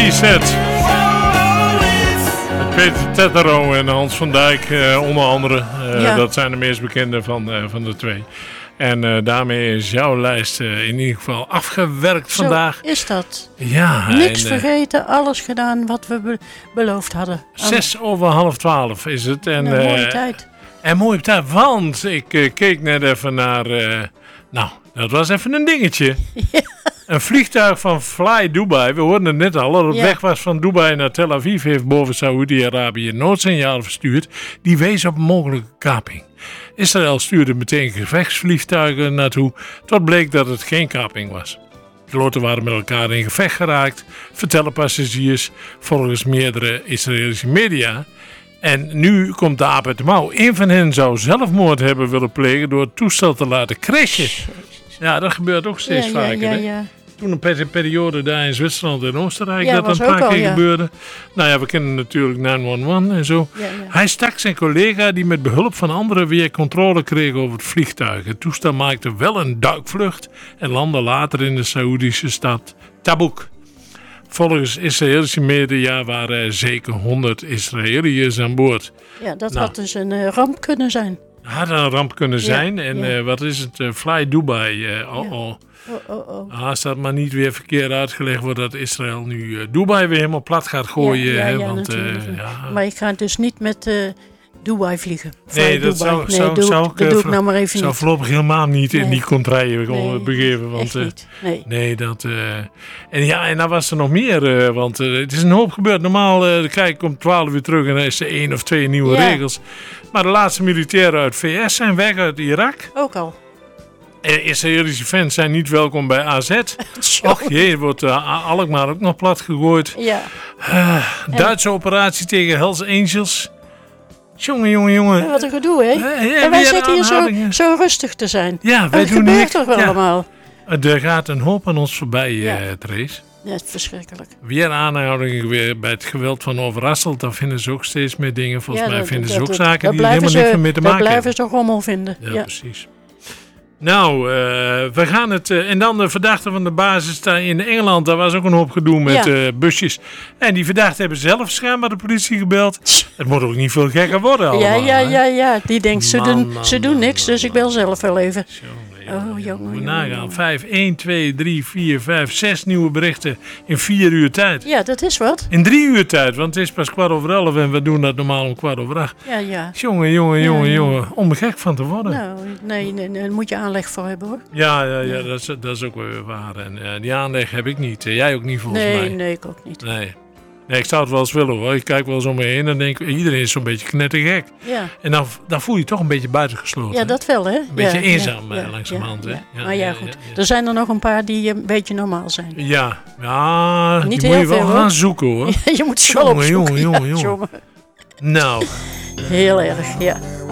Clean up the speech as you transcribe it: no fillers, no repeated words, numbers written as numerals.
Reset. Peter Tettero en Hans van Dijk, onder andere. Dat zijn de meest bekende van de twee. En daarmee is jouw lijst in ieder geval afgewerkt vandaag. Zo is dat. Ja. Niks vergeten, alles gedaan wat we beloofd hadden. 11:06 is het. En, mooie tijd. En mooie tijd, want ik keek net even naar... dat was even een dingetje. Ja. Een vliegtuig van Fly Dubai, we hoorden het net al, dat op weg was van Dubai naar Tel Aviv, heeft boven Saoedi-Arabië een noodsignaal verstuurd. Die wees op een mogelijke kaping. Israël stuurde meteen gevechtsvliegtuigen naartoe, tot bleek dat het geen kaping was. Piloten waren met elkaar in gevecht geraakt, vertellen passagiers volgens meerdere Israëlische media. En nu komt de aap uit de mouw. Een van hen zou zelfmoord hebben willen plegen door het toestel te laten crashen. Ja, dat gebeurt ook steeds vaker. Ja. Toen een periode daar in Zwitserland en Oostenrijk dat een paar keer gebeurde. Nou ja, we kennen natuurlijk 911 en zo. Ja. Hij stak zijn collega die met behulp van anderen weer controle kreeg over het vliegtuig. Het toestel maakte wel een duikvlucht en landde later in de Saoedische stad Tabuk. Volgens Israëlische media waren er zeker 100 Israëliërs aan boord. Ja, dat had dus een ramp kunnen zijn. Had een ramp kunnen zijn. En wat is het? Fly Dubai. Als dat maar niet weer verkeerd uitgelegd wordt dat Israël nu Dubai weer helemaal plat gaat gooien. Want, maar ik ga dus niet met Dubai vliegen. Nee, dat Dubai. zou ik nou maar even zou niet. Voorlopig helemaal niet in die contraien begeven. Want, echt niet. Nee, dat... En dan was er nog meer, want het is een hoop gebeurd. Normaal kijk ik om 12 uur terug en dan is er 1 of 2 nieuwe regels. Maar de laatste militairen uit VS zijn weg uit Irak. Ook al. Israëlische fans zijn niet welkom bij AZ. Och jee, wordt Alkmaar ook nog plat gegooid. Ja. Duitse operatie tegen Hells Angels. Jongen. Wat een gedoe, hè? En wij zitten hier zo rustig te zijn. Ja, wij het doen gebeurt toch wel allemaal? Er gaat een hoop aan ons voorbij, Trace. Ja, het is verschrikkelijk. Weer aanhoudingen weer bij het geweld van Overasselt. Daar vinden ze ook steeds meer dingen. Volgens mij vinden ze ook zaken die helemaal niks meer mee te maken hebben. Daar blijven ze rommel vinden. Ja, precies. Nou, we gaan het... en dan de verdachte van de basis daar in Engeland. Daar was ook een hoop gedoe met busjes. En die verdachte hebben zelf schijnbaar de politie gebeld. Het moet ook niet veel gekker worden allemaal. Ja. Die denkt, ze doen niks, dus ik bel zelf wel even. Jongen. We nagaan. 1, 2, 3, 4, 5, 6 nieuwe berichten in 4 uur tijd. Ja, dat is wat. In 3 uur tijd, want het is pas 11:15 en we doen dat normaal om 7:15. Ja. Jongen. Om er gek van te worden. Nou, nee, daar moet je aanleg voor hebben, hoor. Ja. Dat is ook wel weer waar. En die aanleg heb ik niet. Jij ook niet volgens mij. Nee, ik ook niet. Nee, ik zou het wel eens willen hoor. Ik kijk wel eens om me heen en denk iedereen is zo'n beetje knettergek. Ja. En dan voel je je toch een beetje buitengesloten. Ja, dat wel hè. Een beetje eenzaam langzamerhand. Ja. Maar goed. Er zijn er nog een paar die een beetje normaal zijn. Ja, niet die heel moet je wel veel, gaan zoeken hoor. Je moet ze wel opzoeken. Jongen. Nou. Heel erg, ja.